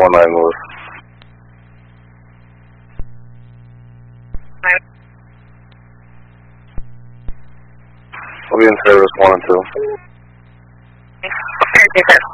19 Lewis. I'll be in service 1 and 2. Okay,